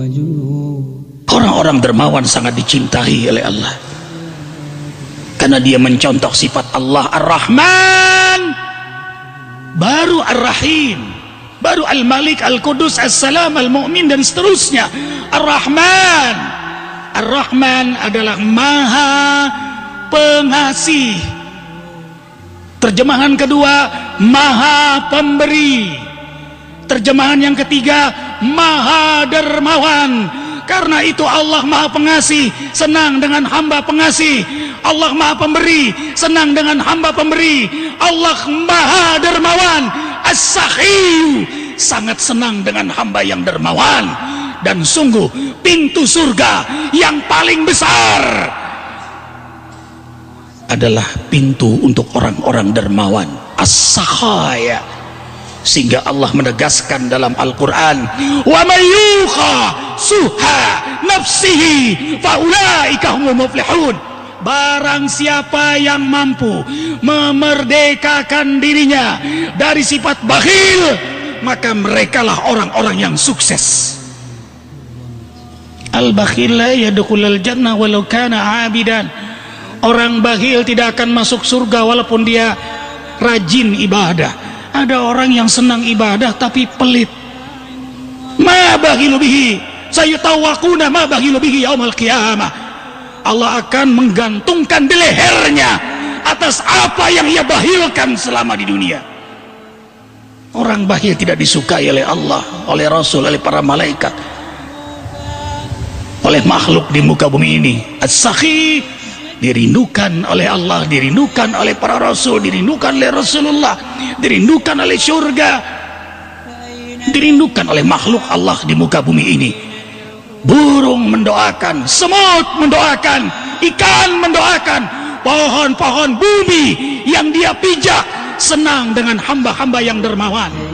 Orang-orang dermawan sangat dicintai oleh Allah karena dia mencontoh sifat Allah Ar-Rahman, baru Ar-Rahim, baru Al-Malik, Al-Qudus, As-Salam, Al-Mu'min, dan seterusnya. Ar-Rahman, Ar-Rahman adalah Maha Pengasih. Terjemahan kedua, Maha Pemberi. Terjemahan yang ketiga, Maha Dermawan. Karena itu Allah Maha Pengasih, senang dengan hamba pengasih. Allah Maha Pemberi, senang dengan hamba pemberi. Allah Maha Dermawan, As-Sakhiyu, sangat senang dengan hamba yang dermawan. Dan sungguh pintu surga yang paling besar adalah pintu untuk orang-orang dermawan, as-sakhaya. Sehingga Allah menegaskan dalam Al-Quran, wa may yuqa suha nafsihi faulaika humul muflihun. Barang siapa yang mampu memerdekakan dirinya dari sifat bakhil, maka merekalah orang-orang yang sukses. Al-bakhil la yadkhulul jannah walau kana 'abidan. Orang bakhil tidak akan masuk surga walaupun dia rajin ibadah. Ada orang yang senang ibadah tapi pelit. Ma bakhilu bihi sayutawaquna ma bakhilu bihi yaumil qiyamah. Allah akan menggantungkan di lehernya atas apa yang ia bakhilkan selama di dunia. Orang bakhil tidak disukai oleh Allah, oleh Rasul, oleh para malaikat, oleh makhluk di muka bumi ini. As-Sakhi dirindukan oleh Allah, dirindukan oleh para rasul, dirindukan oleh Rasulullah, dirindukan oleh surga, dirindukan oleh makhluk Allah di muka bumi ini. Burung mendoakan, semut mendoakan, ikan mendoakan, pohon-pohon bumi yang dia pijak senang dengan hamba-hamba yang dermawan.